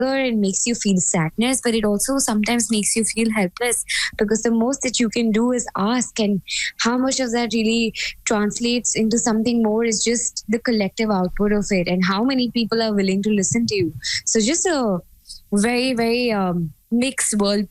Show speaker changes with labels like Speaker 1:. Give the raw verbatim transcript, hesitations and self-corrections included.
Speaker 1: and makes you feel sadness, but it also sometimes makes you feel helpless, because the most that you can do is ask, and how much of that really translates into something more is just the collective output of it, and how many people are willing to listen to you. So just a very very um, mixed world